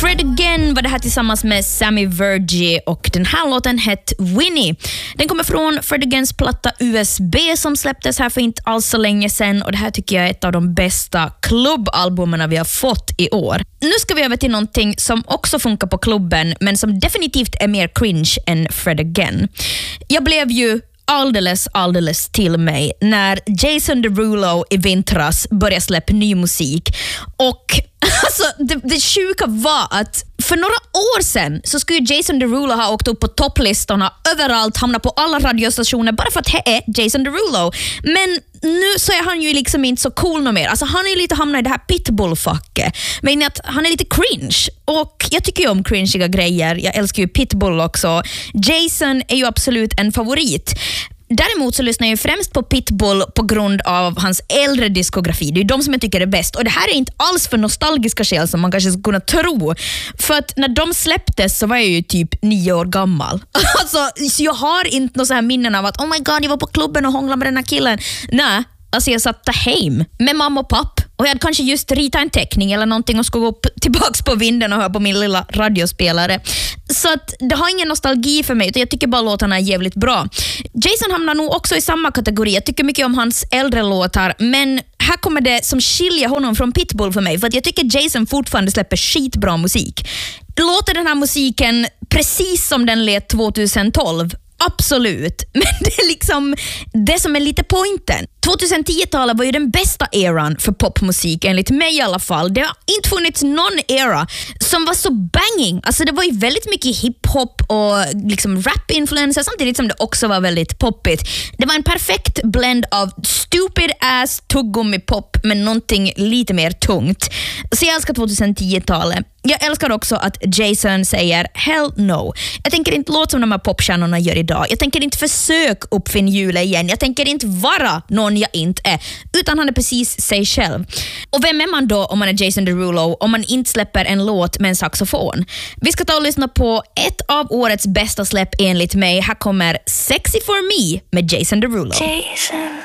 Fred Again var det här tillsammans med Sammy Vergie och den här låten hette Winnie. Den kommer från Fred Agains platta USB som släpptes här för inte alls så länge sedan och det här tycker jag är ett av de bästa klubbalbumerna vi har fått i år. Nu ska vi över till någonting som också funkar på klubben men som definitivt är mer cringe än Fred Again. Jag blev ju alldeles till mig när Jason Derulo i vintras började släppa ny musik och alltså, det sjuka var att för några år sedan så skulle Jason Derulo ha åkt upp på topplistorna överallt, hamna på alla radiostationer bara för att det är Jason Derulo. Men nu så är han ju liksom inte så cool mer. Alltså han är lite hamnat i det här Pitbull-facket. Men att han är lite cringe. Och jag tycker ju om cringiga grejer. Jag älskar ju Pitbull också. Jason är ju absolut en favorit. Däremot så lyssnar jag främst på Pitbull på grund av hans äldre diskografi. Det är de som jag tycker är bäst. Och det här är inte alls för nostalgiska skäl som man kanske skulle kunna tro. För att när de släpptes så var jag ju typ 9 år gammal. Alltså, så jag har inte några så här minnen av att oh my god, jag var på klubben och hånglade med den här killen. Nej, alltså jag satt hem med mamma och papp. Och jag hade kanske just ritat en teckning eller någonting och skulle gå tillbaks på vinden och höra på min lilla radiospelare. Så att det har ingen nostalgi för mig utan jag tycker bara låtarna är jävligt bra. Jason hamnar nog också i samma kategori. Jag tycker mycket om hans äldre låtar men här kommer det som skiljer honom från Pitbull för mig. För att jag tycker Jason fortfarande släpper skitbra musik. Låter den här musiken precis som den lät 2012? Absolut, men det är liksom det som är lite pointen. 2010-talet var ju den bästa eran för popmusik enligt mig i alla fall. Det har inte funnits någon era som var så banging. Alltså det var ju väldigt mycket hiphop och liksom rap-influenser samtidigt som det också var väldigt poppigt. Det var en perfekt blend av stupid ass tuggummi-pop med någonting lite mer tungt. Så jag älskar 2010-talet. Jag älskar också att Jason säger hell no. Jag tänker inte låta som de här popstjärnorna gör idag. Jag tänker inte försöka uppfinna hjulet igen. Jag tänker inte vara någon jag inte är. Utan han är precis sig själv. Och vem är man då om man är Jason Derulo om man inte släpper en låt med en saxofon? Vi ska ta och lyssna på ett av årets bästa släpp enligt mig. Här kommer Sexy for me med Jason Derulo. Jason.